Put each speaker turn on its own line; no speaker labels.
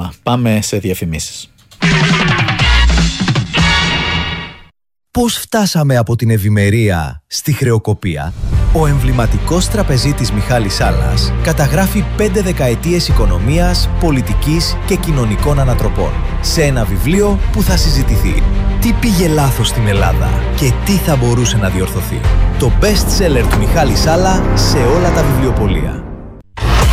σύντομα. Πάμε σε διαφημίσεις.
Πώς φτάσαμε από την ευημερία στη χρεοκοπία? Ο εμβληματικός τραπεζίτης Μιχάλης Σάλλας καταγράφει 5 δεκαετίες οικονομίας, πολιτικής και κοινωνικών ανατροπών σε ένα βιβλίο που θα συζητηθεί. Τι πήγε λάθος στην Ελλάδα και τι θα μπορούσε να διορθωθεί? Το best seller του Μιχάλη Σάλλα σε όλα τα βιβλιοπωλεία.